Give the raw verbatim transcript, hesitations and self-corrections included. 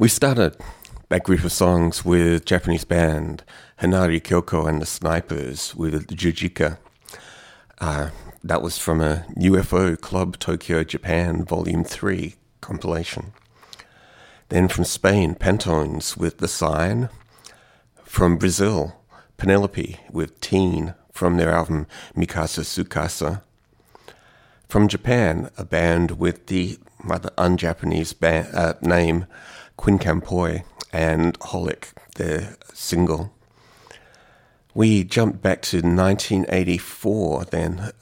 We started that group of songs with Japanese band Hinari Kyoko and the Snipers with Jujika. Uh, that was from a U F O Club Tokyo Japan Volume three compilation. Then from Spain, Pantones with The Sign. From Brazil, Penelope with Teen from their album Mikasa Sukasa. From Japan, a band with the rather un-Japanese ba- uh, name Quincampoi and Holic, their single. We jumped back to nineteen eighty-four then,